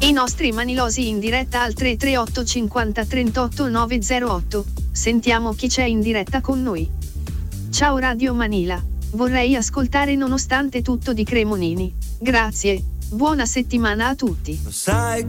I nostri manilosi in diretta al 338 50 38 908. Sentiamo chi c'è in diretta con noi. Ciao Radio Manila, vorrei ascoltare Nonostante tutto di Cremonini. Grazie, buona settimana a tutti. Sai